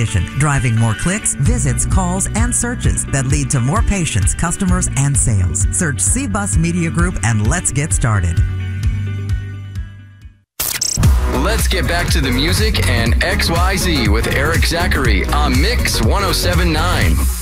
competition, driving more clicks, visits, calls, and searches that lead to more patients, customers, and sales. Search C-Bus Media Group and let's get started. Let's get back to the music and XYZ with Eric Zachary on Mix 107.9.